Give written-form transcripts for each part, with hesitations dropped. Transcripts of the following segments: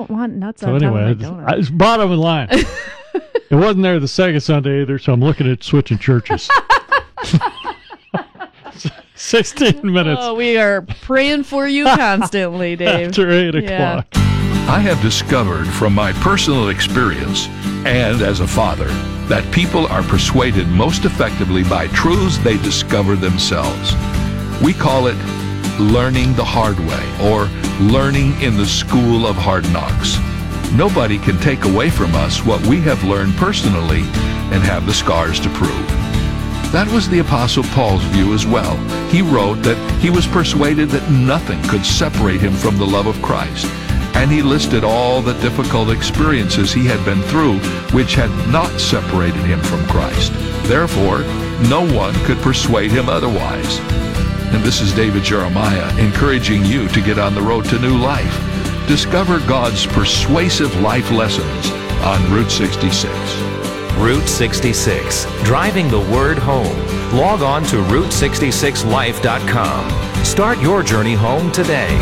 don't want nuts So on anyway, top of my donut. it's bottom of the line. It wasn't there the second Sunday either, so I'm looking at switching churches. 16 minutes Oh, we are praying for you constantly, Dave. after 8 Yeah. o'clock. I have discovered from my personal experience and as a father that people are persuaded most effectively by truths they discover themselves. We call it learning the hard way, or learning in the school of hard knocks. Nobody can take away from us what we have learned personally and have the scars to prove. That was the Apostle Paul's view as well. He wrote that he was persuaded that nothing could separate him from the love of Christ. And he listed all the difficult experiences he had been through which had not separated him from Christ. Therefore, no one could persuade him otherwise. And this is David Jeremiah encouraging you to get on the road to new life. Discover God's persuasive life lessons on Route 66. Route 66, driving the word home. Log on to Route66Life.com. Start your journey home today.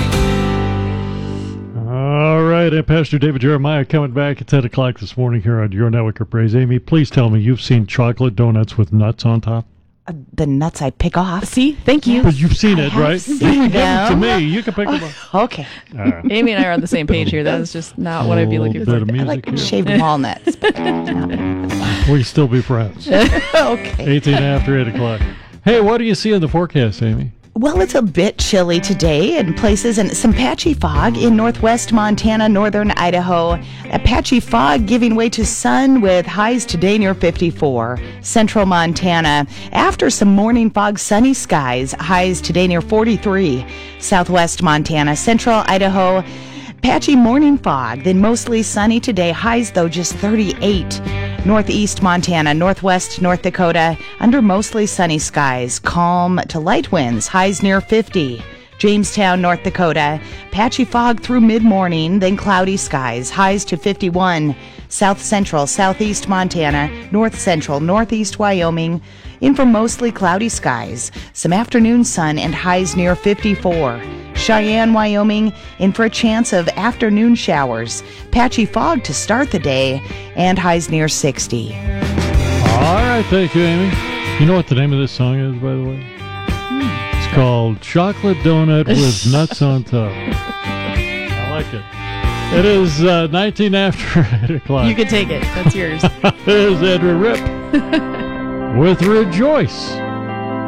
All right, and Pastor David Jeremiah coming back at 10 o'clock this morning here on Your Network of Praise. Amy, please tell me you've seen chocolate donuts with nuts on top? The nuts I pick off. See? Thank you. But you've seen it, right? seen You can give them to them. me. You can pick them up. Okay. All right. Amy and I are on the same page here. That is just not what I'd be looking Bit for. of I music like here. shaved walnuts. But, We can still be friends. okay. 18 after 8 o'clock. Hey, what do you see in the forecast, Amy? Well, it's a bit chilly today in places, and some patchy fog in northwest Montana, northern Idaho. A patchy fog giving way to sun with highs today near 54. Central Montana. After some morning fog, sunny skies. Highs today near 43. Southwest Montana, central Idaho. Patchy morning fog, then mostly sunny today. Highs, though, just 38. Northeast Montana, northwest North Dakota, under mostly sunny skies. Calm to light winds, highs near 50. Jamestown, North Dakota, patchy fog through mid-morning, then cloudy skies, highs to 51. South Central, Southeast Montana, North Central, Northeast Wyoming, in for mostly cloudy skies. Some afternoon sun and highs near 54. Cheyenne, Wyoming, in for a chance of afternoon showers. Patchy fog to start the day and highs near 60. All right, thank you, Amy. You know what the name of this song is, by the way? It's called Chocolate Donut with Nuts on Top. I like it. It is 19 after 8 o'clock. You can take it. That's yours. There's Andrew Ripp with Rejoice.